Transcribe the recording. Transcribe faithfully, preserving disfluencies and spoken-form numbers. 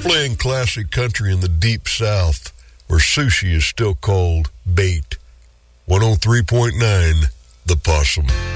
playing classic country in the deep South, where sushi is still called bait. one oh three point nine, The Possum.